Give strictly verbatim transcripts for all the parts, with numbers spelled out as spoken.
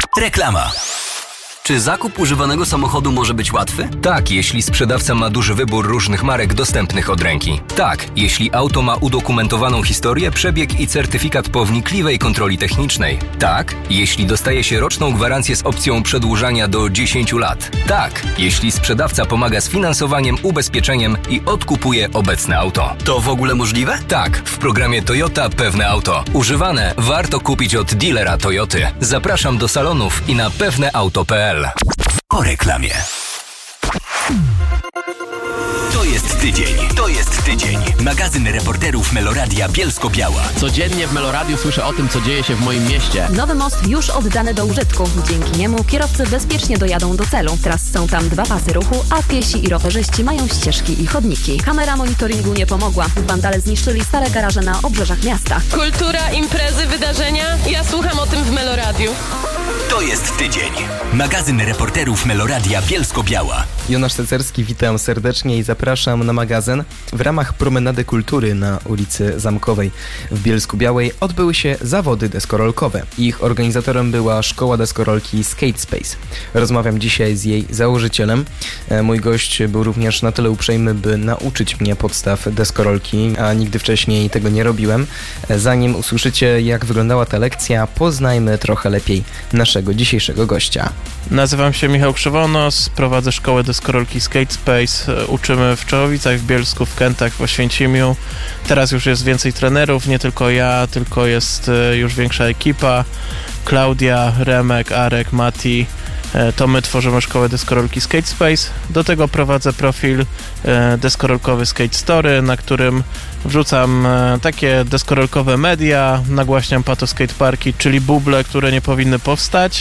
Reklama. Czy zakup używanego samochodu może być łatwy? Tak, jeśli sprzedawca ma duży wybór różnych marek dostępnych od ręki. Tak, jeśli auto ma udokumentowaną historię, przebieg i certyfikat po wnikliwej kontroli technicznej. Tak, jeśli dostaje się roczną gwarancję z opcją przedłużania do dziesięciu lat. Tak, jeśli sprzedawca pomaga z finansowaniem, ubezpieczeniem i odkupuje obecne auto. To w ogóle możliwe? Tak, w programie Toyota Pewne Auto. Używane warto kupić od dealera Toyoty. Zapraszam do salonów i na pewneauto kropka p l. Po reklamie. To jest tydzień. To jest tydzień. Magazyn reporterów Meloradia Bielsko-Biała. Codziennie w Meloradiu słyszę o tym, co dzieje się w moim mieście. Nowy most już oddany do użytku. Dzięki niemu kierowcy bezpiecznie dojadą do celu. Teraz są tam dwa pasy ruchu, a piesi i rowerzyści mają ścieżki i chodniki. Kamera monitoringu nie pomogła. Wandale zniszczyli stare garaże na obrzeżach miasta. Kultura, imprezy, wydarzenia. Ja słucham o tym w Meloradiu. To jest tydzień. Magazyn reporterów Meloradia Bielsko-Biała. Jonasz Cecerski, witam serdecznie i zapraszam na magazyn. W ramach Promenady Kultury na ulicy Zamkowej w Bielsku-Białej odbyły się zawody deskorolkowe. Ich organizatorem była szkoła deskorolki Skate Space. Rozmawiam dzisiaj z jej założycielem. Mój gość był również na tyle uprzejmy, by nauczyć mnie podstaw deskorolki, a nigdy wcześniej tego nie robiłem. Zanim usłyszycie, jak wyglądała ta lekcja, poznajmy trochę lepiej naszego dzisiejszego gościa. Nazywam się Michał Krzywonos, prowadzę szkołę deskorolki Skate Space. Uczymy w Czechowicach, w Bielsku, w Kętach, w Oświęcimiu. Teraz już jest więcej trenerów, nie tylko ja, tylko jest już większa ekipa. Klaudia, Remek, Arek, Mati. To my tworzymy szkołę deskorolki Skate Space. Do tego prowadzę profil deskorolkowy Skate Story, na którym wrzucam takie deskorolkowe media, nagłaśniam pato skateparki, czyli buble, które nie powinny powstać,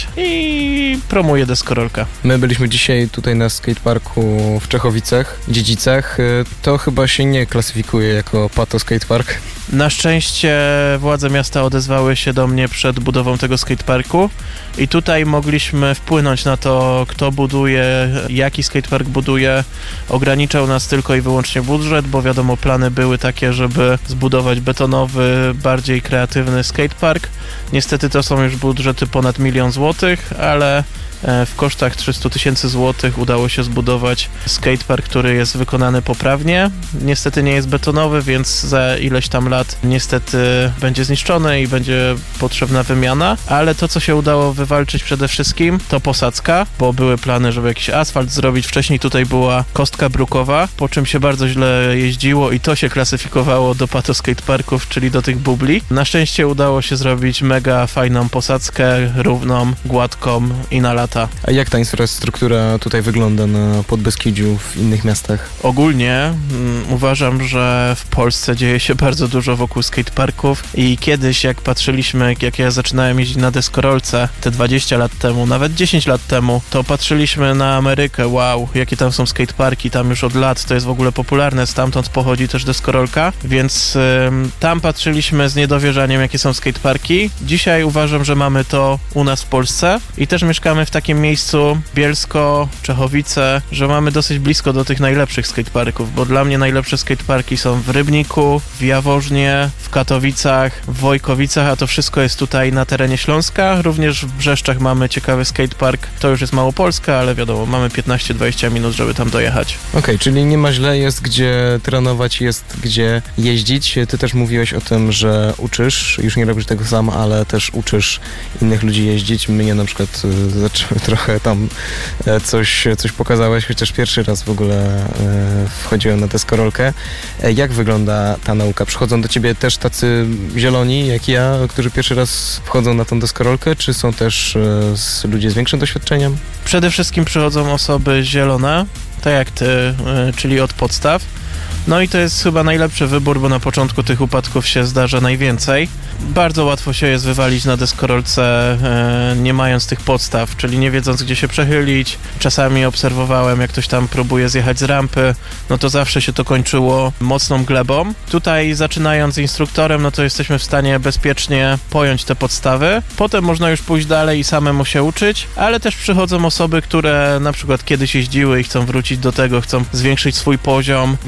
i promuję deskorolkę. My byliśmy dzisiaj tutaj na skateparku w Czechowicach, Dziedzicach. To chyba się nie klasyfikuje jako pato skatepark. Na szczęście władze miasta odezwały się do mnie przed budową tego skateparku i tutaj mogliśmy wpłynąć na to, kto buduje, jaki skatepark buduje. Ograniczał nas tylko i wyłącznie budżet, bo wiadomo, plany były takie, żeby zbudować betonowy, bardziej kreatywny skatepark. Niestety to są już budżety ponad milion złotych, ale w kosztach trzysta tysięcy złotych udało się zbudować skatepark, który jest wykonany poprawnie. Niestety nie jest betonowy, więc za ileś tam lat niestety będzie zniszczony i będzie potrzebna wymiana, ale to, co się udało wywalczyć przede wszystkim, to posadzka, bo były plany, żeby jakiś asfalt zrobić. Wcześniej tutaj była kostka brukowa, po czym się bardzo źle jeździło i to się klasyfikowało do pato skateparków, czyli do tych bubli. Na szczęście udało się zrobić mega fajną posadzkę, równą, gładką i na lata. A jak ta infrastruktura tutaj wygląda na Podbeskidziu, w innych miastach? Ogólnie mm, uważam, że w Polsce dzieje się bardzo dużo wokół skateparków i kiedyś, jak patrzyliśmy, jak ja zaczynałem jeździć na deskorolce te dwadzieścia lat temu, nawet dziesięć lat temu, to patrzyliśmy na Amerykę, wow, jakie tam są skateparki, tam już od lat to jest w ogóle popularne, stamtąd pochodzi też deskorolka, więc ym, tam patrzyliśmy z niedowierzaniem, jakie są skateparki. Dzisiaj uważam, że mamy to u nas w Polsce i też mieszkamy w takim miejscu, Bielsko, Czechowice, że mamy dosyć blisko do tych najlepszych skateparków, bo dla mnie najlepsze skateparki są w Rybniku, w Jaworznie, w Katowicach, w Wojkowicach, a to wszystko jest tutaj na terenie Śląska. Również w Brzeszczach mamy ciekawy skatepark, to już jest Małopolska, ale wiadomo, mamy piętnaście dwadzieścia minut, żeby tam dojechać. Okej, okay, czyli nie ma źle, jest gdzie trenować, jest gdzie jeździć. Ty też mówiłeś o tym, że uczysz, już nie robisz tego sam, ale też uczysz innych ludzi jeździć. Mnie na przykład zaczęły trochę tam coś, coś pokazałeś, chociaż pierwszy raz w ogóle wchodziłem na deskorolkę. Jak wygląda ta nauka? Przychodzą do ciebie też tacy zieloni, jak ja, którzy pierwszy raz wchodzą na tą deskorolkę, czy są też ludzie z większym doświadczeniem? Przede wszystkim przychodzą osoby zielone, tak jak ty, czyli od podstaw. No i to jest chyba najlepszy wybór, bo na początku tych upadków się zdarza najwięcej. Bardzo łatwo się jest wywalić na deskorolce, e, nie mając tych podstaw, czyli nie wiedząc, gdzie się przechylić. Czasami obserwowałem, jak ktoś tam próbuje zjechać z rampy, no to zawsze się to kończyło mocną glebą. Tutaj zaczynając z instruktorem, no to jesteśmy w stanie bezpiecznie pojąć te podstawy. Potem można już pójść dalej i samemu się uczyć, ale też przychodzą osoby, które na przykład kiedyś jeździły i chcą wrócić do tego, chcą zwiększyć swój poziom, więc kilka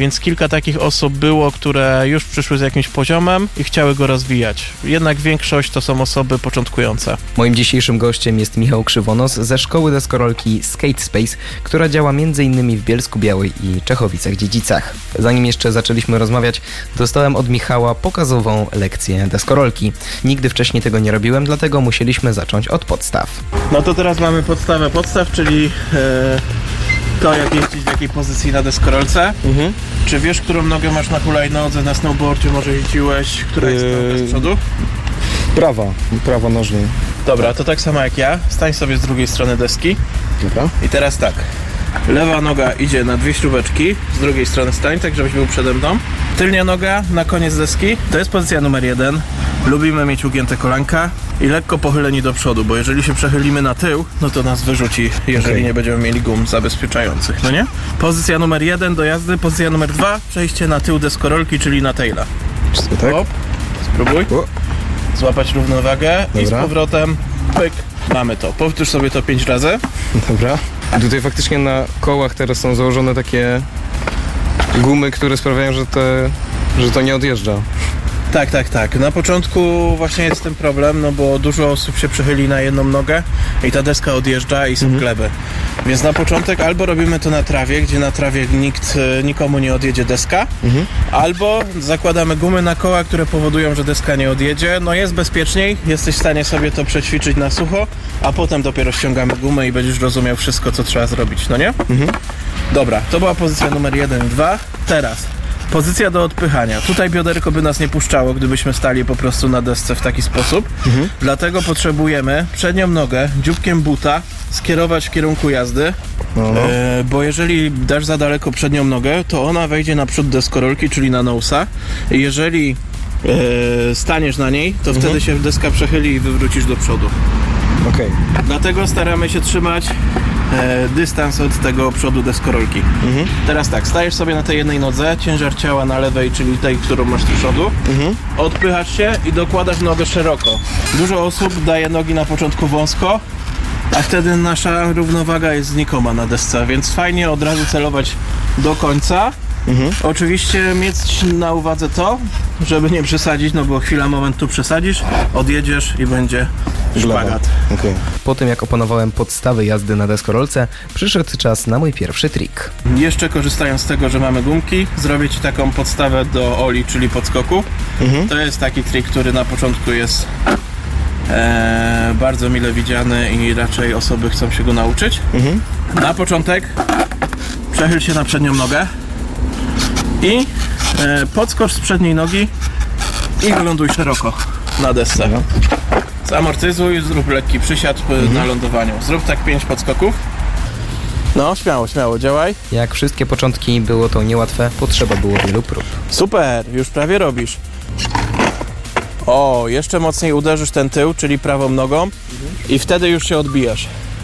takich osób było, które już przyszły z jakimś poziomem i chciały go rozwijać. Jednak większość to są osoby początkujące. Moim dzisiejszym gościem jest Michał Krzywonos ze szkoły deskorolki Skate Space, która działa między innymi w Bielsku Białej i Czechowicach-Dziedzicach. Zanim jeszcze zaczęliśmy rozmawiać, dostałem od Michała pokazową lekcję deskorolki. Nigdy wcześniej tego nie robiłem, dlatego musieliśmy zacząć od podstaw. No to teraz mamy podstawę podstaw, czyli e, to, jak jeździć w jakiej pozycji na deskorolce. Mhm. Czy wiesz, którą nogę masz na hulajnodze, na snowboardzie może jeździłeś? Która jest noga z przodu? Prawa, prawa nożnej. Dobra, to tak samo jak ja. Stań sobie z drugiej strony deski. Dobra. I teraz tak. Lewa noga idzie na dwie śrubeczki, z drugiej strony stań, tak żebyś był przede mną. Tylnia noga na koniec deski, to jest pozycja numer jeden. Lubimy mieć ugięte kolanka i lekko pochyleni do przodu, bo jeżeli się przechylimy na tył, no to nas wyrzuci, jeżeli okay. nie będziemy mieli gum zabezpieczających, no nie? Pozycja numer jeden do jazdy, pozycja numer dwa, przejście na tył deskorolki, czyli na taila. Tak? Hop, spróbuj. O. Złapać równowagę. Dobra. I z powrotem, pyk, mamy to. Powtórz sobie to pięć razy. Dobra. Tutaj faktycznie na kołach teraz są założone takie gumy, które sprawiają, że, te, że to nie odjeżdża. Tak, tak, tak. Na początku właśnie jest ten problem, no bo dużo osób się przechyli na jedną nogę i ta deska odjeżdża i są mhm. gleby. Więc na początek albo robimy to na trawie, gdzie na trawie nikt, nikomu nie odjedzie deska, mhm. albo zakładamy gumy na koła, które powodują, że deska nie odjedzie. No jest bezpieczniej, jesteś w stanie sobie to przećwiczyć na sucho, a potem dopiero ściągamy gumę i będziesz rozumiał wszystko, co trzeba zrobić, no nie? Mhm. Dobra, to była pozycja numer jeden i dwa. Teraz pozycja do odpychania. Tutaj bioderko by nas nie puszczało, gdybyśmy stali po prostu na desce w taki sposób. Mhm. Dlatego potrzebujemy przednią nogę dzióbkiem buta skierować w kierunku jazdy, no, no. E, bo jeżeli dasz za daleko przednią nogę, to ona wejdzie na przód deskorolki, czyli na nosa. Jeżeli e, staniesz na niej, to mhm. wtedy się deska przechyli i wywrócisz do przodu. Okay. Dlatego staramy się trzymać e, dystans od tego przodu deskorolki. Mhm. Teraz tak, stajesz sobie na tej jednej nodze, ciężar ciała na lewej, czyli tej, którą masz z przodu, mhm. odpychasz się i dokładasz nogę szeroko. Dużo osób daje nogi na początku wąsko, a wtedy nasza równowaga jest znikoma na desce, więc fajnie od razu celować do końca. Mhm. Oczywiście mieć na uwadze to, żeby nie przesadzić, no bo chwila, moment tu przesadzisz, odjedziesz i będzie szpagat. Okay. Po tym jak opanowałem podstawy jazdy na deskorolce, przyszedł czas na mój pierwszy trik. Jeszcze korzystając z tego, że mamy gumki, zrobię Ci taką podstawę do oli, czyli podskoku. Mhm. To jest taki trik, który na początku jest e, bardzo mile widziany i raczej osoby chcą się go nauczyć. Mhm. Na początek przechyl się na przednią nogę i e, podskocz z przedniej nogi i wyląduj szeroko na desce. No. Zamortyzuj, zrób lekki przysiad mhm. na lądowaniu. Zrób tak pięć podskoków. No, śmiało, śmiało, działaj. Jak wszystkie początki było to niełatwe, potrzeba było wielu prób. Super, już prawie robisz. O, jeszcze mocniej uderzysz ten tył, czyli prawą nogą mhm. i wtedy już się odbijasz.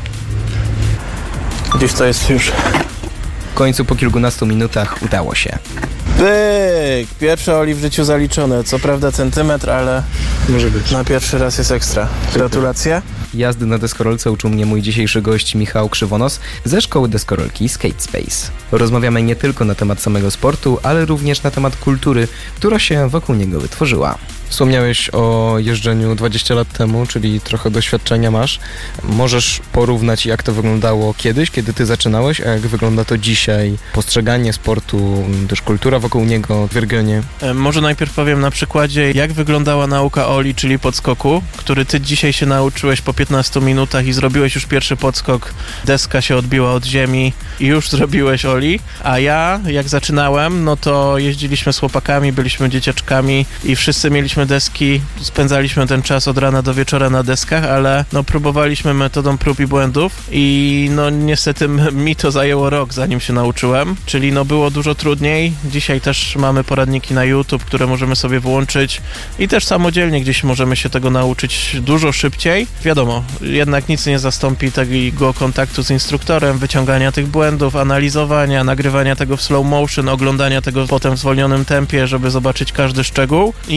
Gdzieś to jest już... W końcu po kilkunastu minutach udało się. Pyk! Pierwsze oli w życiu zaliczone. Co prawda centymetr, ale może być. Na pierwszy raz jest ekstra. Gratulacje. Jazdy na deskorolce uczył mnie mój dzisiejszy gość Michał Krzywonos ze szkoły deskorolki Skate Space. Rozmawiamy nie tylko na temat samego sportu, ale również na temat kultury, która się wokół niego wytworzyła. Wspomniałeś o jeżdżeniu dwadzieścia lat temu, czyli trochę doświadczenia masz. Możesz porównać, jak to wyglądało kiedyś, kiedy ty zaczynałeś, a jak wygląda to dzisiaj? Postrzeganie sportu, też kultura wokół niego w regionie. Może najpierw powiem na przykładzie, jak wyglądała nauka Oli, czyli podskoku, który ty dzisiaj się nauczyłeś po piętnastu minutach i zrobiłeś już pierwszy podskok. Deska się odbiła od ziemi i już zrobiłeś Oli. A ja, jak zaczynałem, no to jeździliśmy z chłopakami, byliśmy dzieciaczkami i wszyscy mieliśmy deski, spędzaliśmy ten czas od rana do wieczora na deskach, ale no próbowaliśmy metodą prób i błędów i no niestety mi to zajęło rok, zanim się nauczyłem, czyli no było dużo trudniej. Dzisiaj też mamy poradniki na YouTube, które możemy sobie włączyć i też samodzielnie gdzieś możemy się tego nauczyć dużo szybciej. Wiadomo, jednak nic nie zastąpi tego kontaktu z instruktorem, wyciągania tych błędów, analizowania, nagrywania tego w slow motion, oglądania tego potem w zwolnionym tempie, żeby zobaczyć każdy szczegół i jak to wygląda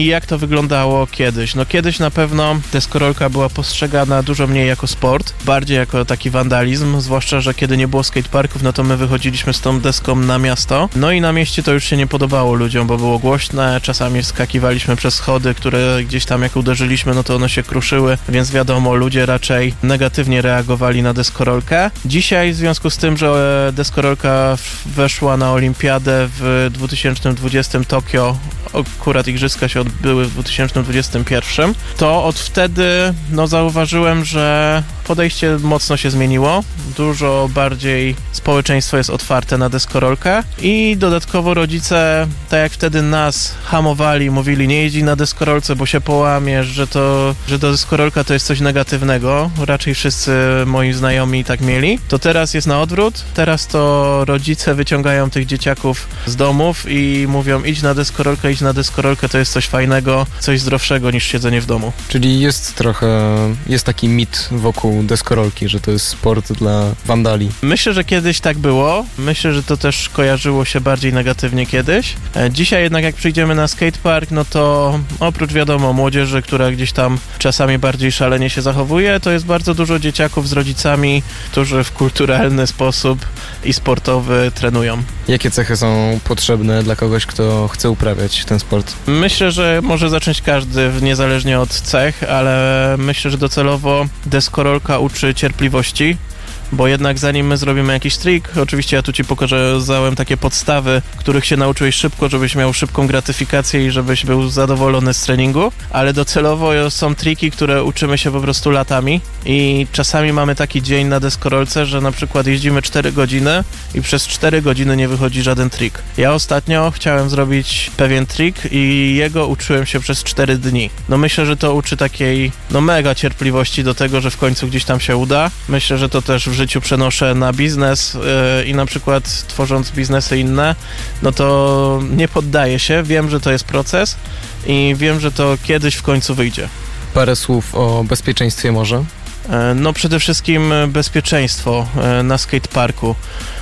wyglądało kiedyś? No kiedyś na pewno deskorolka była postrzegana dużo mniej jako sport, bardziej jako taki wandalizm, zwłaszcza, że kiedy nie było skateparków, no to my wychodziliśmy z tą deską na miasto. No i na mieście to już się nie podobało ludziom, bo było głośne, czasami skakiwaliśmy przez schody, które gdzieś tam jak uderzyliśmy, no to one się kruszyły, więc wiadomo, ludzie raczej negatywnie reagowali na deskorolkę. Dzisiaj w związku z tym, że deskorolka weszła na olimpiadę w dwa tysiące dwudziestym Tokio, akurat igrzyska się odbyły w dwa tysiące dwudziestym pierwszym, to od wtedy no zauważyłem, że podejście mocno się zmieniło. Dużo bardziej społeczeństwo jest otwarte na deskorolkę i dodatkowo rodzice, tak jak wtedy nas hamowali, mówili nie jeździ na deskorolce, bo się połamiesz, że to, że to deskorolka to jest coś negatywnego. Raczej wszyscy moi znajomi tak mieli. To teraz jest na odwrót. Teraz to rodzice wyciągają tych dzieciaków z domów i mówią idź na deskorolkę, idź na deskorolkę, to jest coś fajnego, coś zdrowszego niż siedzenie w domu. Czyli jest trochę, jest taki mit wokół deskorolki, że to jest sport dla wandali. Myślę, że kiedyś tak było. Myślę, że to też kojarzyło się bardziej negatywnie kiedyś. Dzisiaj jednak jak przyjdziemy na skatepark, no to oprócz wiadomo młodzieży, która gdzieś tam czasami bardziej szalenie się zachowuje, to jest bardzo dużo dzieciaków z rodzicami, którzy w kulturalny sposób i sportowy trenują. Jakie cechy są potrzebne dla kogoś, kto chce uprawiać ten sport? Myślę, że może zacząć każdy, niezależnie od cech, ale myślę, że docelowo deskorolka uczy cierpliwości, bo jednak zanim my zrobimy jakiś trik, oczywiście ja tu ci pokazałem takie podstawy, których się nauczyłeś szybko, żebyś miał szybką gratyfikację i żebyś był zadowolony z treningu, ale docelowo są triki, które uczymy się po prostu latami i czasami mamy taki dzień na deskorolce, że na przykład jeździmy cztery godziny i przez cztery godziny nie wychodzi żaden trik. Ja ostatnio chciałem zrobić pewien trik i jego uczyłem się przez cztery dni. No myślę, że to uczy takiej no mega cierpliwości do tego, że w końcu gdzieś tam się uda. Myślę, że to też w życiu przenoszę na biznes yy, i na przykład tworząc biznesy inne, no to nie poddaję się, wiem, że to jest proces i wiem, że to kiedyś w końcu wyjdzie. Parę słów o bezpieczeństwie może? Yy, no przede wszystkim bezpieczeństwo yy, na skateparku.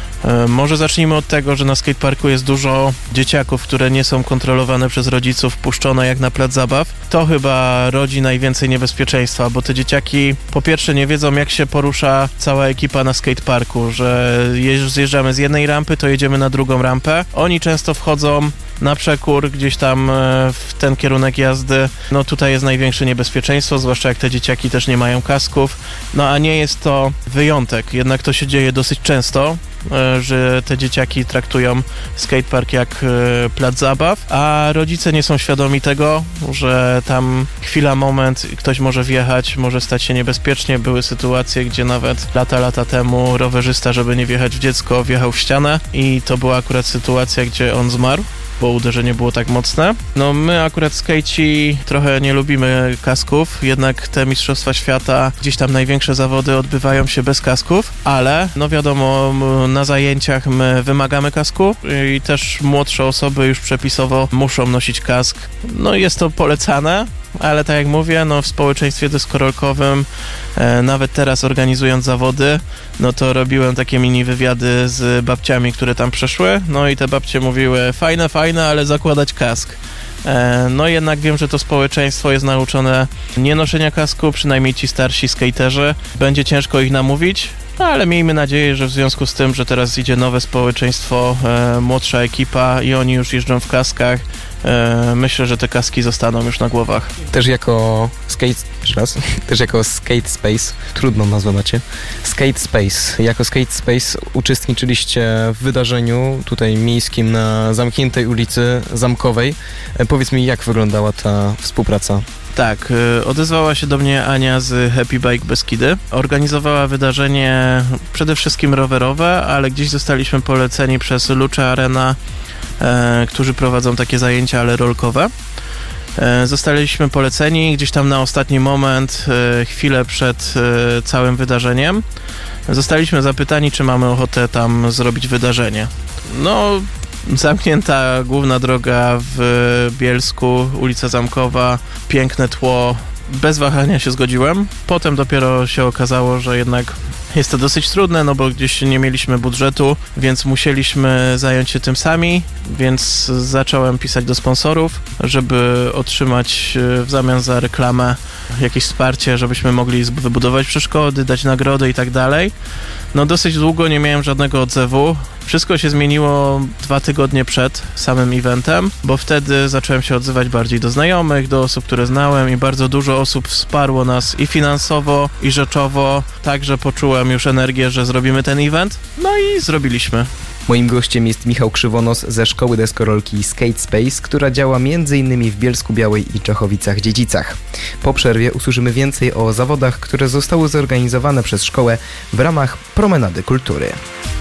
Może zacznijmy od tego, że na skateparku jest dużo dzieciaków, które nie są kontrolowane przez rodziców, puszczone jak na plac zabaw. To chyba rodzi najwięcej niebezpieczeństwa, bo te dzieciaki po pierwsze nie wiedzą, jak się porusza cała ekipa na skateparku, że zjeżdżamy z jednej rampy, to jedziemy na drugą rampę. Oni często wchodzą na przekór gdzieś tam w ten kierunek jazdy. No tutaj jest największe niebezpieczeństwo, zwłaszcza jak te dzieciaki też nie mają kasków. No a nie jest to wyjątek, jednak to się dzieje dosyć często, że te dzieciaki traktują skatepark jak plac zabaw, a rodzice nie są świadomi tego, że tam chwila, moment, ktoś może wjechać, może stać się niebezpiecznie. Były sytuacje, gdzie nawet lata, lata temu rowerzysta, żeby nie wjechać w dziecko, wjechał w ścianę i to była akurat sytuacja, gdzie on zmarł, bo uderzenie było tak mocne. No my akurat skejci trochę nie lubimy kasków, jednak te mistrzostwa świata, gdzieś tam największe zawody odbywają się bez kasków, ale no wiadomo, na zajęciach my wymagamy kasku i też młodsze osoby już przepisowo muszą nosić kask. No jest to polecane, ale tak jak mówię, no w społeczeństwie deskorolkowym, e, nawet teraz organizując zawody, no to robiłem takie mini wywiady z babciami, które tam przeszły, no i te babcie mówiły fajne, fajne, ale zakładać kask. E, no jednak wiem, że to społeczeństwo jest nauczone nie noszenia kasku, przynajmniej ci starsi skaterzy. Będzie ciężko ich namówić, no ale miejmy nadzieję, że w związku z tym, że teraz idzie nowe społeczeństwo, e, młodsza ekipa i oni już jeżdżą w kaskach, e, myślę, że te kaski zostaną już na głowach. Też jako skate, raz, też jako Skate Space, trudną nazwę macie, Skate Space, jako Skate Space uczestniczyliście w wydarzeniu tutaj miejskim na zamkniętej ulicy Zamkowej. E, powiedz mi, jak wyglądała ta współpraca? Tak, odezwała się do mnie Ania z Happy Bike Beskidy. Organizowała wydarzenie przede wszystkim rowerowe, ale gdzieś zostaliśmy poleceni przez Lucha Arena, e, którzy prowadzą takie zajęcia, ale rolkowe. E, zostaliśmy poleceni gdzieś tam na ostatni moment, e, chwilę przed e, całym wydarzeniem. Zostaliśmy zapytani, czy mamy ochotę tam zrobić wydarzenie. No, zamknięta główna droga w Bielsku, ulica Zamkowa, piękne tło, bez wahania się zgodziłem. Potem dopiero się okazało, że jednak jest to dosyć trudne, no bo gdzieś nie mieliśmy budżetu, więc musieliśmy zająć się tym sami, więc zacząłem pisać do sponsorów, żeby otrzymać w zamian za reklamę jakieś wsparcie, żebyśmy mogli wybudować przeszkody, dać nagrody i tak dalej. No dosyć długo nie miałem żadnego odzewu. Wszystko się zmieniło dwa tygodnie przed samym eventem, bo wtedy zacząłem się odzywać bardziej do znajomych, do osób, które znałem i bardzo dużo osób wsparło nas i finansowo, i rzeczowo. Także poczułem już energię, że zrobimy ten event. No i zrobiliśmy. Moim gościem jest Michał Krzywonos ze szkoły deskorolki Skate Space, która działa m.in. w Bielsku-Białej i Czechowicach-Dziedzicach. Po przerwie usłyszymy więcej o zawodach, które zostały zorganizowane przez szkołę w ramach Promenady Kultury.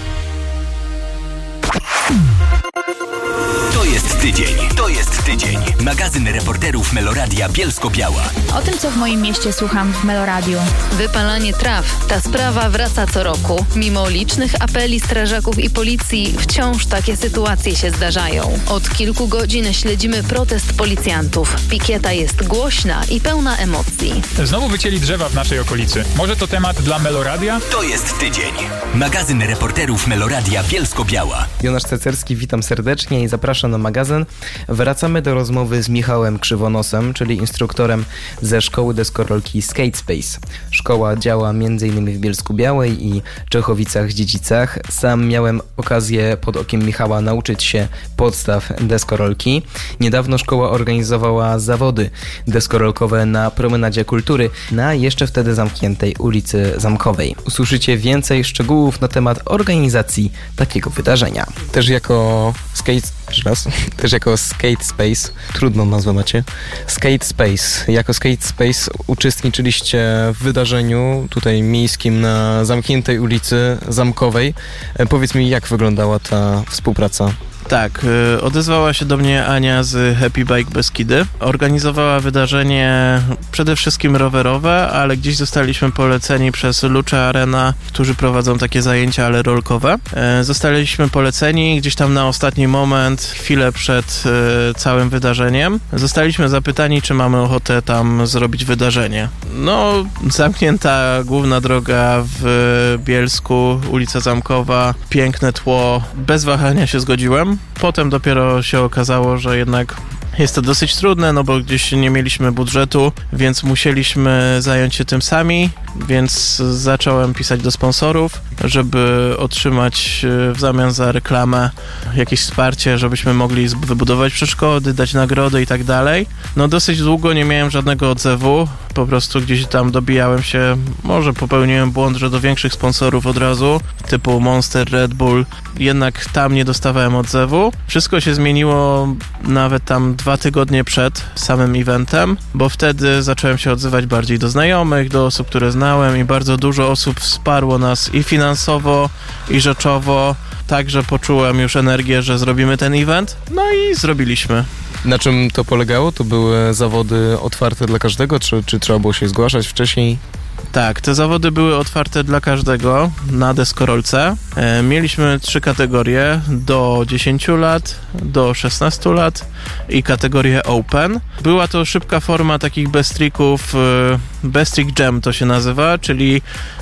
To jest tydzień. To jest tydzień. Magazyn reporterów Meloradia Bielsko-Biała. O tym, co w moim mieście słucham w Meloradiu. Wypalanie traw. Ta sprawa wraca co roku. Mimo licznych apeli strażaków i policji, wciąż takie sytuacje się zdarzają. Od kilku godzin śledzimy protest policjantów. Pikieta jest głośna i pełna emocji. Znowu wycięli drzewa w naszej okolicy. Może to temat dla Meloradia? To jest tydzień. Magazyn reporterów Meloradia Bielsko-Biała. Jonasz Cecerski, witam serdecznie i zapraszam na magazyn. Wracamy do rozmowy z Michałem Krzywonosem, czyli instruktorem ze szkoły deskorolki Skate Space. Szkoła działa m.in. w Bielsku-Białej i Czechowicach-Dziedzicach. Sam miałem okazję pod okiem Michała nauczyć się podstaw deskorolki. Niedawno szkoła organizowała zawody deskorolkowe na Promenadzie Kultury na jeszcze wtedy zamkniętej ulicy Zamkowej. Usłyszycie więcej szczegółów na temat organizacji takiego wydarzenia. Też jako skate... raz, też jako Skate Space, trudną nazwę macie, Skate Space. Jako Skate Space uczestniczyliście w wydarzeniu tutaj miejskim na zamkniętej ulicy Zamkowej. Powiedz mi, jak wyglądała ta współpraca? Tak, y, odezwała się do mnie Ania z Happy Bike Beskidy. Organizowała wydarzenie przede wszystkim rowerowe, ale gdzieś zostaliśmy poleceni przez Lucha Arena, którzy prowadzą takie zajęcia, ale rolkowe. Y, zostaliśmy poleceni gdzieś tam na ostatni moment, chwilę przed y, całym wydarzeniem. Zostaliśmy zapytani, czy mamy ochotę tam zrobić wydarzenie. No, zamknięta główna droga w Bielsku, ulica Zamkowa, piękne tło. Bez wahania się zgodziłem. Potem dopiero się okazało, że jednak jest to dosyć trudne, no bo gdzieś nie mieliśmy budżetu, więc musieliśmy zająć się tym sami, więc zacząłem pisać do sponsorów, żeby otrzymać w zamian za reklamę jakieś wsparcie, żebyśmy mogli wybudować przeszkody, dać nagrody i tak dalej. No dosyć długo nie miałem żadnego odzewu, po prostu gdzieś tam dobijałem się, może popełniłem błąd, że do większych sponsorów od razu, typu Monster, Red Bull, jednak tam nie dostawałem odzewu. Wszystko się zmieniło nawet tam dwa tygodnie przed samym eventem, bo wtedy zacząłem się odzywać bardziej do znajomych, do osób, które znałem i bardzo dużo osób wsparło nas i finansowo, i rzeczowo. Także poczułem już energię, że zrobimy ten event, no i zrobiliśmy. Na czym to polegało? To były zawody otwarte dla każdego, czy, czy trzeba było się zgłaszać wcześniej? Tak, te zawody były otwarte dla każdego na deskorolce. E, mieliśmy trzy kategorie, do dziesięciu lat, do szesnastu lat i kategorię Open. Była to szybka forma takich best tricków, e, best trick jam to się nazywa, czyli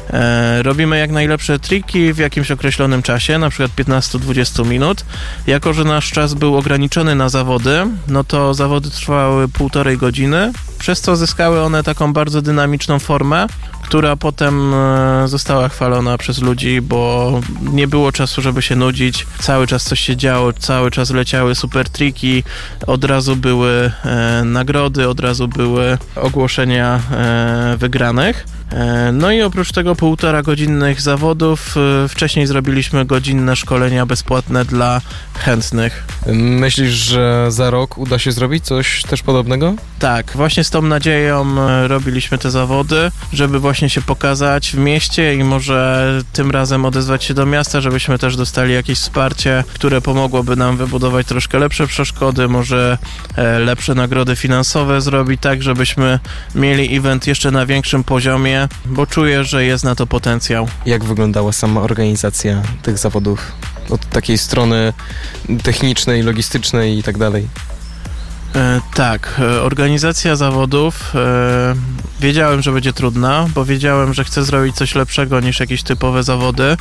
e, robimy jak najlepsze triki w jakimś określonym czasie, na przykład piętnaście do dwudziestu minut. Jako że nasz czas był ograniczony na zawody, no to zawody trwały półtorej godziny, przez co zyskały one taką bardzo dynamiczną formę, która potem została chwalona przez ludzi, bo nie było czasu, żeby się nudzić. Cały czas coś się działo, cały czas leciały super triki, od razu były e, nagrody, od razu były ogłoszenia e, wygranych. E, no i oprócz tego półtora godzinnych zawodów e, wcześniej zrobiliśmy godzinne szkolenia bezpłatne dla chętnych. Myślisz, że za rok uda się zrobić coś też podobnego? Tak, właśnie z tą nadzieją e, robiliśmy te zawody, żeby właśnie się pokazać w mieście i może tym razem odezwać się do miasta, żebyśmy też dostali jakieś wsparcie, które pomogłoby nam wybudować troszkę lepsze przeszkody, może e, lepsze nagrody finansowe zrobić, tak żebyśmy mieli event jeszcze na większym poziomie, bo czuję, że jest na to potencjał. Jak wyglądała sama organizacja tych zawodów? Od takiej strony technicznej, logistycznej i tak dalej. E, tak, organizacja zawodów e, wiedziałem, że będzie trudna, bo wiedziałem, że chcę zrobić coś lepszego niż jakieś typowe zawody,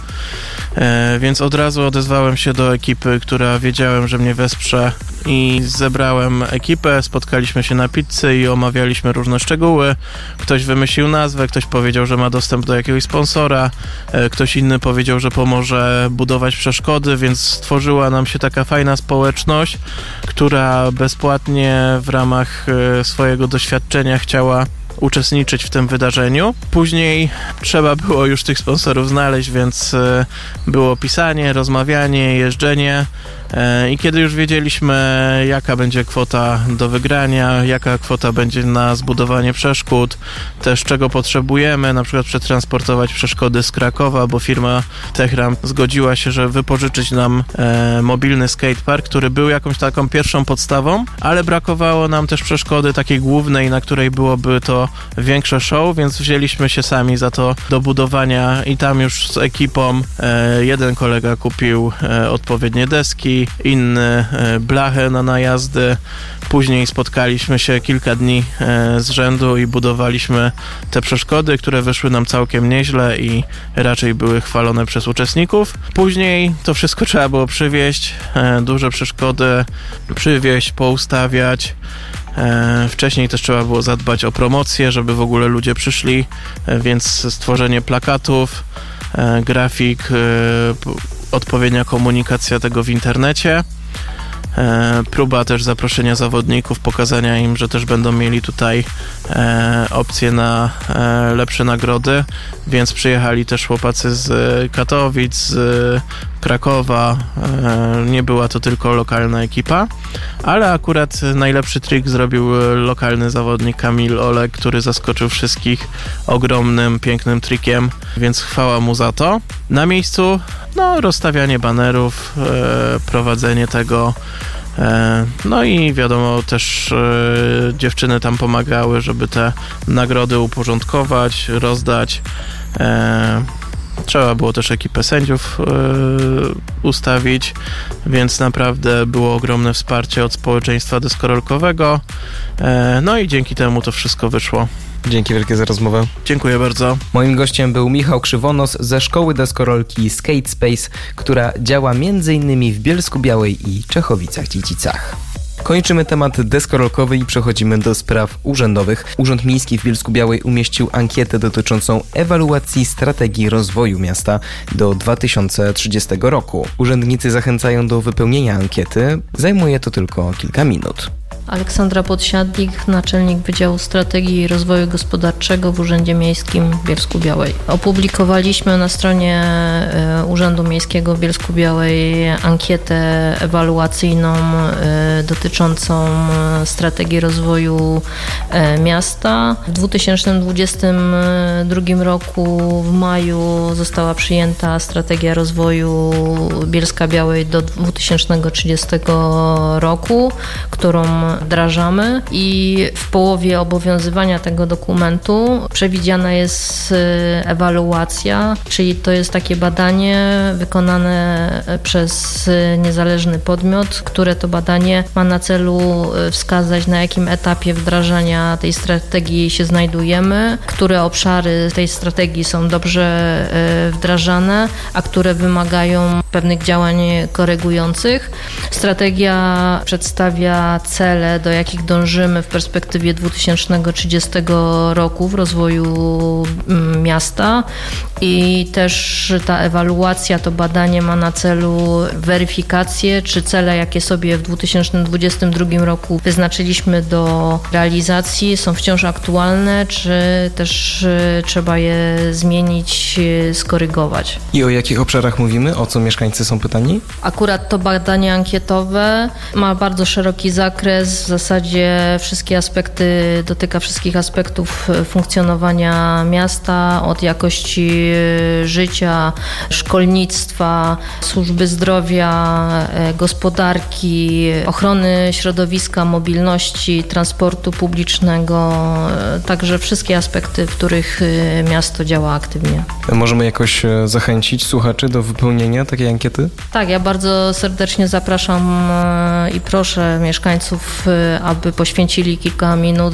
e, więc od razu odezwałem się do ekipy, która wiedziałem, że mnie wesprze i zebrałem ekipę, spotkaliśmy się na pizzy i omawialiśmy różne szczegóły. Ktoś wymyślił nazwę, ktoś powiedział, że ma dostęp do jakiegoś sponsora, e, ktoś inny powiedział, że pomoże budować przeszkody, więc stworzyła nam się taka fajna społeczność, która bezpłatnie w ramach swojego doświadczenia chciała uczestniczyć w tym wydarzeniu. Później trzeba było już tych sponsorów znaleźć, więc było pisanie, rozmawianie, jeżdżenie i kiedy już wiedzieliśmy, jaka będzie kwota do wygrania, jaka kwota będzie na zbudowanie przeszkód, też czego potrzebujemy, na przykład przetransportować przeszkody z Krakowa, bo firma Techram zgodziła się, że wypożyczyć nam e, mobilny skatepark, który był jakąś taką pierwszą podstawą, ale brakowało nam też przeszkody takiej głównej, na której byłoby to większe show, więc wzięliśmy się sami za to do budowania i tam już z ekipą e, jeden kolega kupił e, odpowiednie deski, inny e, blachę na najazdy. Później spotkaliśmy się kilka dni e, z rzędu i budowaliśmy te przeszkody, które wyszły nam całkiem nieźle i raczej były chwalone przez uczestników. Później to wszystko trzeba było przywieźć, e, duże przeszkody przywieźć, poustawiać. E, wcześniej też trzeba było zadbać o promocję, żeby w ogóle ludzie przyszli, e, więc stworzenie plakatów, e, grafik, e, odpowiednia komunikacja tego w internecie. E, próba też zaproszenia zawodników, pokazania im, że też będą mieli tutaj e, opcje na e, lepsze nagrody, więc przyjechali też chłopacy z Katowic, z Krakowa, e, nie była to tylko lokalna ekipa, ale akurat najlepszy trik zrobił lokalny zawodnik Kamil Olek, który zaskoczył wszystkich ogromnym, pięknym trikiem, więc chwała mu za to. Na miejscu no, rozstawianie banerów, e, prowadzenie tego. No i wiadomo, też e, dziewczyny tam pomagały, żeby te nagrody uporządkować, rozdać. E, trzeba było też ekipę sędziów e, ustawić, więc naprawdę było ogromne wsparcie od społeczeństwa deskorolkowego. E, no i dzięki temu to wszystko wyszło. Dzięki wielkie za rozmowę. Dziękuję bardzo. Moim gościem był Michał Krzywonos ze szkoły deskorolki Skate Space, która działa między innymi w Bielsku-Białej i Czechowicach-Dziedzicach. Kończymy temat deskorolkowy i przechodzimy do spraw urzędowych. Urząd Miejski w Bielsku-Białej umieścił ankietę dotyczącą ewaluacji strategii rozwoju miasta do dwa tysiące trzydziestego roku. Urzędnicy zachęcają do wypełnienia ankiety. Zajmuje to tylko kilka minut. Aleksandra Podsiadlik, naczelnik Wydziału Strategii i Rozwoju Gospodarczego w Urzędzie Miejskim w Bielsku-Białej. Opublikowaliśmy na stronie Urzędu Miejskiego w Bielsku-Białej ankietę ewaluacyjną dotyczącą strategii rozwoju miasta. W dwa tysiące dwudziestym drugim roku w maju została przyjęta strategia rozwoju Bielska-Białej do dwa tysiące trzydziestego roku, którą wdrażamy i w połowie obowiązywania tego dokumentu przewidziana jest ewaluacja, czyli to jest takie badanie wykonane przez niezależny podmiot, które to badanie ma na celu wskazać, na jakim etapie wdrażania tej strategii się znajdujemy, które obszary tej strategii są dobrze wdrażane, a które wymagają pewnych działań korygujących. Strategia przedstawia cele, do jakich dążymy w perspektywie dwa tysiące trzydziestego roku w rozwoju miasta i też ta ewaluacja, to badanie ma na celu weryfikację, czy cele, jakie sobie w dwa tysiące dwudziestym drugim roku wyznaczyliśmy do realizacji, są wciąż aktualne, czy też trzeba je zmienić, skorygować. I o jakich obszarach mówimy? O co mieszkańcy są pytani? Akurat to badanie ankietowe ma bardzo szeroki zakres, w zasadzie wszystkie aspekty, dotyka wszystkich aspektów funkcjonowania miasta, od jakości życia, szkolnictwa, służby zdrowia, gospodarki, ochrony środowiska, mobilności, transportu publicznego, także wszystkie aspekty, w których miasto działa aktywnie. Możemy jakoś zachęcić słuchaczy do wypełnienia takiej ankiety? Tak, ja bardzo serdecznie zapraszam i proszę mieszkańców, aby poświęcili kilka minut,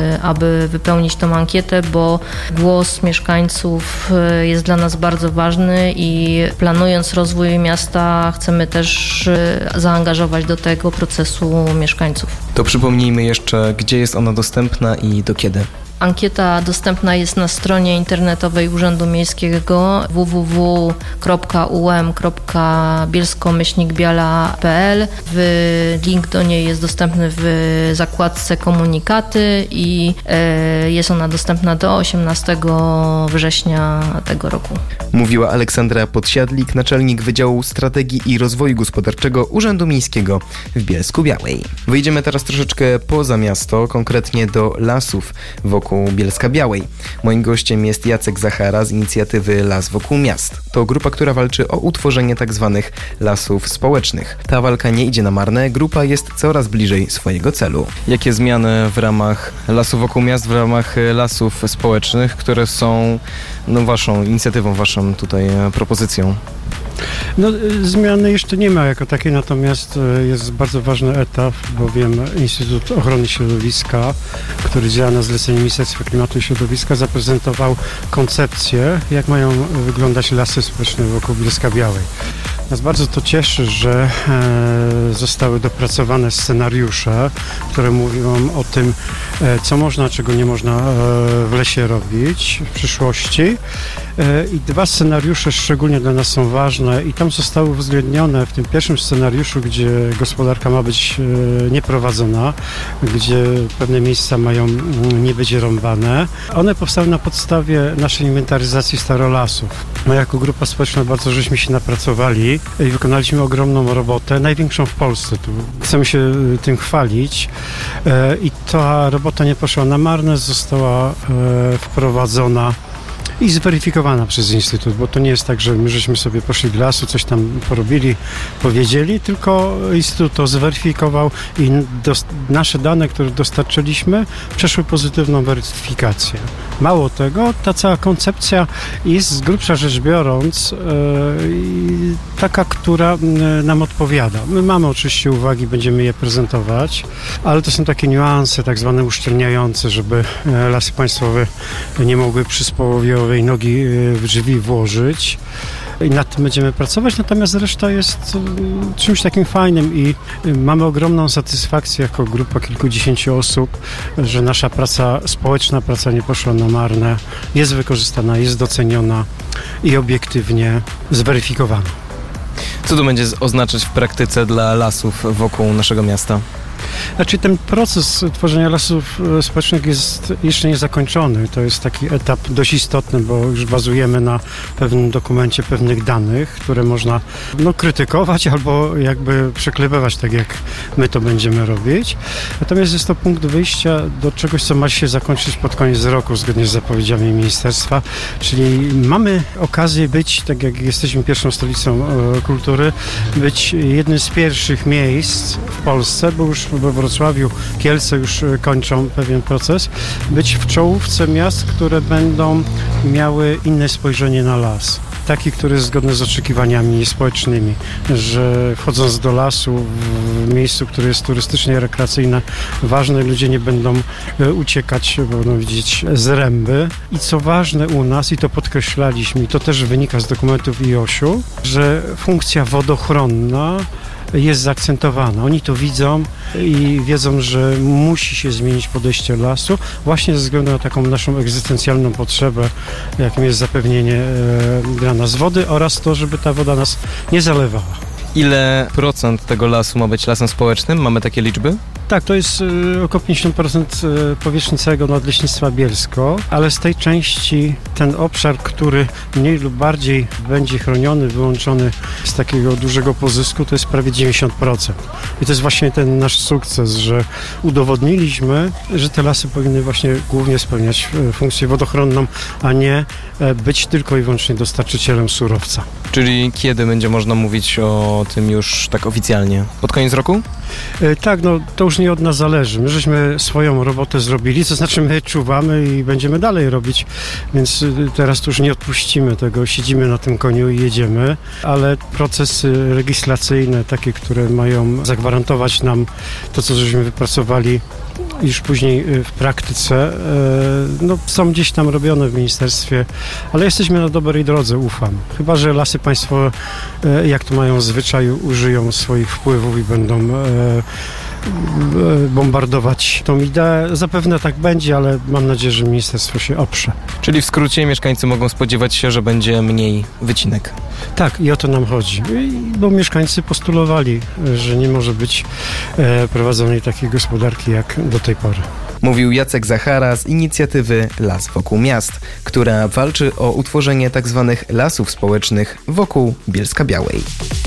aby wypełnić tę ankietę, bo głos mieszkańców jest dla nas bardzo ważny i planując rozwój miasta chcemy też zaangażować do tego procesu mieszkańców. To przypomnijmy jeszcze, gdzie jest ona dostępna i do kiedy. Ankieta dostępna jest na stronie internetowej Urzędu Miejskiego w w w kropka u m kropka bielsko myślnik biala kropka p l. Link do niej jest dostępny w zakładce komunikaty i jest ona dostępna do osiemnastego września tego roku. Mówiła Aleksandra Podsiadlik, naczelnik Wydziału Strategii i Rozwoju Gospodarczego Urzędu Miejskiego w Bielsku-Białej. Wyjdziemy teraz troszeczkę poza miasto, konkretnie do lasów wokół Bielska-Białej. Moim gościem jest Jacek Zachara z inicjatywy Las wokół miast. To grupa, która walczy o utworzenie tzw. lasów społecznych. Ta walka nie idzie na marne, grupa jest coraz bliżej swojego celu. Jakie zmiany w ramach lasów wokół miast, w ramach lasów społecznych, które są no, waszą inicjatywą, waszą tutaj propozycją? No, zmiany jeszcze nie ma jako takiej, natomiast jest bardzo ważny etap, bowiem Instytut Ochrony Środowiska, który działa na zlecenie Ministerstwa Klimatu i Środowiska, zaprezentował koncepcję, jak mają wyglądać lasy społeczne wokół Bielska-Białej. Nas bardzo to cieszy, że e, zostały dopracowane scenariusze, które mówią o tym, e, co można, czego nie można e, w lesie robić w przyszłości. E, I dwa scenariusze szczególnie dla nas są ważne i tam zostały uwzględnione w tym pierwszym scenariuszu, gdzie gospodarka ma być e, nieprowadzona, gdzie pewne miejsca mają nie być rąbane. One powstały na podstawie naszej inwentaryzacji starolasów. My jako grupa społeczna bardzo żeśmy się napracowali i wykonaliśmy ogromną robotę, największą w Polsce. Tu chcemy się tym chwalić i ta robota nie poszła na marne, została wprowadzona i zweryfikowana przez Instytut, bo to nie jest tak, że my żeśmy sobie poszli do lasu, coś tam porobili, powiedzieli, tylko Instytut to zweryfikował i dos- nasze dane, które dostarczyliśmy, przeszły pozytywną weryfikację. Mało tego, ta cała koncepcja jest z grubsza rzecz biorąc yy, taka, która yy, nam odpowiada. My mamy oczywiście uwagi, będziemy je prezentować, ale to są takie niuanse tak zwane uszczelniające, żeby yy, lasy państwowe nie mogły przysłowiowej nogi w drzwi włożyć. I nad tym będziemy pracować, natomiast reszta jest czymś takim fajnym i mamy ogromną satysfakcję jako grupa kilkudziesięciu osób, że nasza praca, społeczna praca nie poszła na marne, jest wykorzystana, jest doceniona i obiektywnie zweryfikowana. Co to będzie oznaczać w praktyce dla lasów wokół naszego miasta? Znaczy ten proces tworzenia lasów społecznych jest jeszcze nie zakończony. To jest taki etap dość istotny, bo już bazujemy na pewnym dokumencie, pewnych danych, które można no, krytykować albo jakby przeklepywać, tak jak my to będziemy robić. Natomiast jest to punkt wyjścia do czegoś, co ma się zakończyć pod koniec roku, zgodnie z zapowiedziami ministerstwa. Czyli mamy okazję być, tak jak jesteśmy pierwszą stolicą e, kultury, być jednym z pierwszych miejsc w Polsce, bo już we Wrocławiu, Kielce już kończą pewien proces, być w czołówce miast, które będą miały inne spojrzenie na las. Taki, który jest zgodny z oczekiwaniami społecznymi, że wchodząc do lasu w miejscu, które jest turystycznie rekreacyjne, ważne, ludzie nie będą uciekać, bo będą widzieć zręby. I co ważne u nas, i to podkreślaliśmy, i to też wynika z dokumentów I O S-u, że funkcja wodochronna jest zaakcentowana. Oni to widzą i wiedzą, że musi się zmienić podejście lasu właśnie ze względu na taką naszą egzystencjalną potrzebę, jakim jest zapewnienie e, dla nas wody oraz to, żeby ta woda nas nie zalewała. Ile procent tego lasu ma być lasem społecznym? Mamy takie liczby? Tak, to jest y, około pięćdziesiąt procent powierzchni całego Nadleśnictwa Bielsko, ale z tej części ten obszar, który mniej lub bardziej będzie chroniony, wyłączony z takiego dużego pozysku, to jest prawie dziewięćdziesiąt procent. I to jest właśnie ten nasz sukces, że udowodniliśmy, że te lasy powinny właśnie głównie spełniać funkcję wodochronną, a nie być tylko i wyłącznie dostarczycielem surowca. Czyli kiedy będzie można mówić o tym już tak oficjalnie? Pod koniec roku? E, tak, no to już nie od nas zależy. My żeśmy swoją robotę zrobili, to znaczy my czuwamy i będziemy dalej robić, więc teraz to już nie odpuścimy tego, siedzimy na tym koniu i jedziemy, ale procesy legislacyjne, takie, które mają zagwarantować nam to, co żeśmy wypracowali już później w praktyce, no, są gdzieś tam robione w ministerstwie, ale jesteśmy na dobrej drodze, ufam. Chyba że Lasy Państwowe, jak to mają w zwyczaju, użyją swoich wpływów i będą bombardować tą ideę. Zapewne tak będzie, ale mam nadzieję, że ministerstwo się oprze. Czyli w skrócie mieszkańcy mogą spodziewać się, że będzie mniej wycinek. Tak, i o to nam chodzi. Bo mieszkańcy postulowali, że nie może być prowadzonej takiej gospodarki jak do tej pory. Mówił Jacek Zachara z inicjatywy Las wokół miast, która walczy o utworzenie tzw. lasów społecznych wokół Bielska-Białej.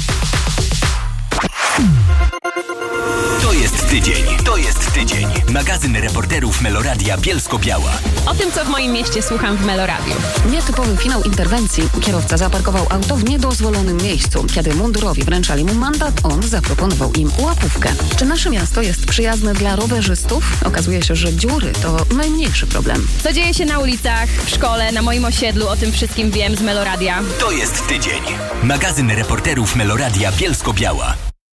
To jest tydzień, to jest tydzień. Magazyn reporterów Meloradia Bielsko-Biała. O tym, co w moim mieście słucham w Meloradiu. Nietypowy finał interwencji. Kierowca zaparkował auto w niedozwolonym miejscu. Kiedy mundurowi wręczali mu mandat, on zaproponował im łapówkę. Czy nasze miasto jest przyjazne dla rowerzystów? Okazuje się, że dziury to najmniejszy problem. Co dzieje się na ulicach, w szkole, na moim osiedlu, o tym wszystkim wiem z Meloradia. To jest tydzień. Magazyn reporterów Meloradia Bielsko-Biała.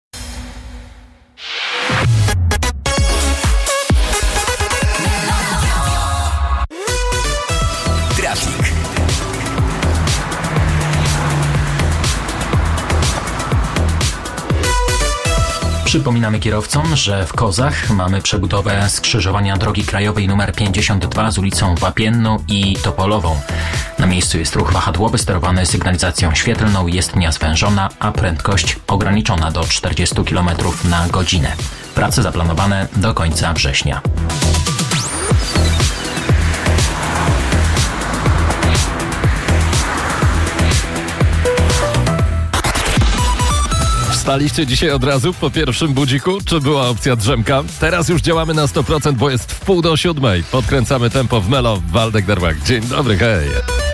Przypominamy kierowcom, że w Kozach mamy przebudowę skrzyżowania drogi krajowej nr pięćdziesiąt dwa z ulicą Wapienną i Topolową. Na miejscu jest ruch wahadłowy sterowany sygnalizacją świetlną, jezdnia zwężona, a prędkość ograniczona do czterdzieści kilometrów na godzinę. Prace zaplanowane do końca września. Wstaliście dzisiaj od razu po pierwszym budziku? Czy była opcja drzemka? Teraz już działamy na sto procent, bo jest w pół do siódmej. Podkręcamy tempo w Melo. Waldek Darwak. Dzień dobry, hej.